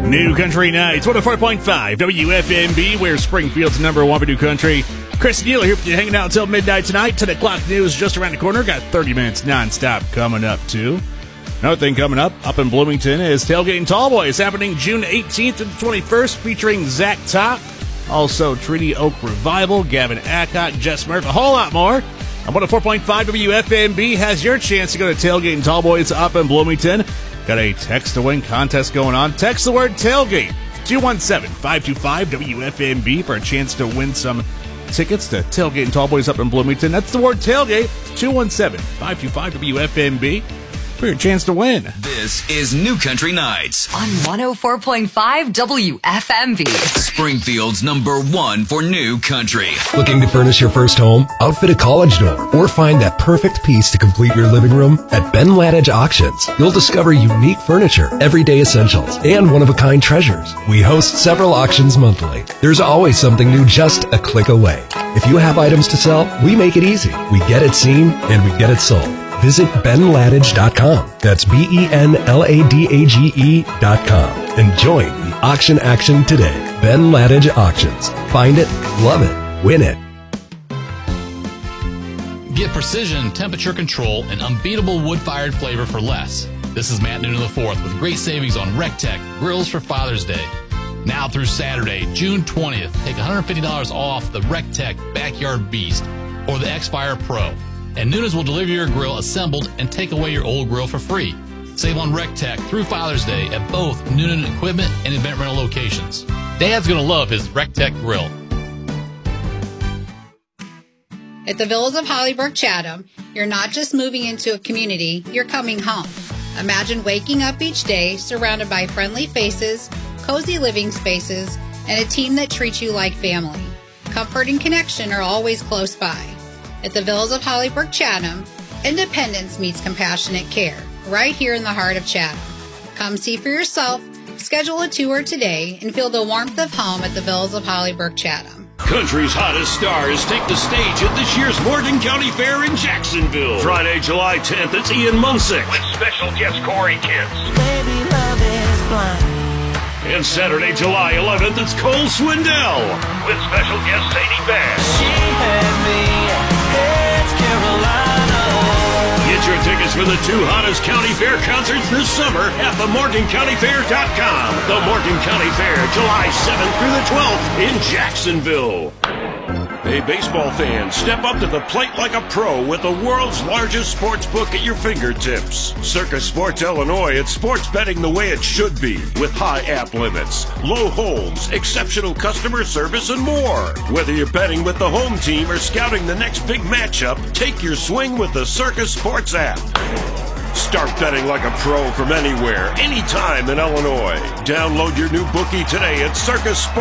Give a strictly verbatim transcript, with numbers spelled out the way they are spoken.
New Country Nights, one oh four point five W F M B, where Springfield's number one for New Country. Chris Neal here with you, hanging out until midnight tonight. ten o'clock news just around the corner. Got thirty minutes nonstop coming up, too. Another thing coming up, up in Bloomington, is Tailgating Tallboys. It's happening June eighteenth to the twenty-first, featuring Zach Top. Also, Treaty Oak Revival, Gavin Acott, Jess Murphy, a whole lot more. On one oh four point five W F M B has your chance to go to Tailgating Tallboys up in Bloomington. Got a text-to-win contest going on. Text the word tailgate, two one seven, five two five, W F M B, for a chance to win some tickets to Tailgating Tallboys up in Bloomington. That's the word tailgate, two one seven, five two five, W F M B, for your chance to win. This is New Country Nights on one oh four point five W F M B. Springfield's number one for New Country. Looking to furnish your first home, outfit a college dorm, or find that perfect piece to complete your living room? At Ben Ladage Auctions, you'll discover unique furniture, everyday essentials, and one-of-a-kind treasures. We host several auctions monthly. There's always something new just a click away. If you have items to sell, we make it easy. We get it seen, and we get it sold. Visit ben ladage dot com. That's B E N L A D A G E dot com. And join the auction action today. Ben Ladage Auctions. Find it, love it, win it. Get precision, temperature control, and unbeatable wood-fired flavor for less. This is Matt Noonan the fourth with great savings on RecTech grills for Father's Day. Now through Saturday, June twentieth, take one hundred fifty dollars off the RecTech Backyard Beast or the X-Fire Pro. And Noonan's will deliver your grill assembled and take away your old grill for free. Save on RecTech through Father's Day at both Noonan Equipment and Event Rental locations. Dad's going to love his RecTech grill. At the Villas of Hollyburg Chatham, you're not just moving into a community, you're coming home. Imagine waking up each day surrounded by friendly faces, cozy living spaces, and a team that treats you like family. Comfort and connection are always close by. At the Villas of Hollyburg Chatham, independence meets compassionate care, right here in the heart of Chatham. Come see for yourself, schedule a tour today, and feel the warmth of home at the Villas of Hollyburg Chatham. Country's hottest stars take the stage at this year's Morgan County Fair in Jacksonville. Friday, July tenth, it's Ian Munsick with special guest Corey Kent. Baby, love is blind. And Saturday, July eleventh, it's Cole Swindell with special guest Sadie Bass. She had me. It's Carolina. Get your tickets for the two hottest county fair concerts this summer at the morgan county fair dot com. The Morgan County Fair, July seventh through the twelfth in Jacksonville. Hey, baseball fans, step up to the plate like a pro with the world's largest sports book at your fingertips. Circus Sports Illinois, it's sports betting the way it should be, with high app limits, low holds, exceptional customer service, and more. Whether you're betting with the home team or scouting the next big matchup, take your swing with the Circus Sports app. Start betting like a pro from anywhere, anytime in Illinois. Download your new bookie today at Circus Sports.